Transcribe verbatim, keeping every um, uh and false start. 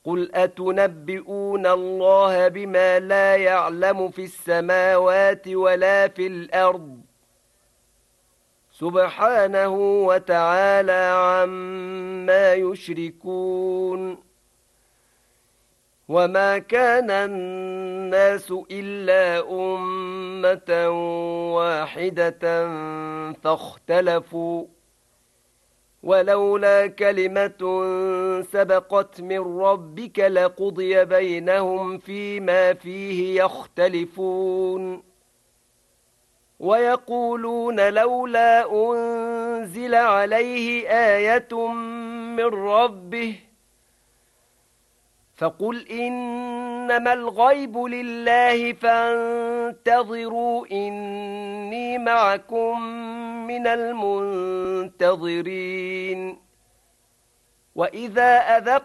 قل أتنبئون الله بما لا يعلم في السماوات ولا في الأرض سبحانه وتعالى عما يشركون وما كان الناس إلا أمة واحدة فاختلفوا ولولا كلمة سبقت من ربك لقضي بينهم فيما فيه يختلفون ويقولون لولا أنزل عليه آية من ربه فقل إنما الغيب لله فانتظروا إني معكم من المنتظرين وإذا أذق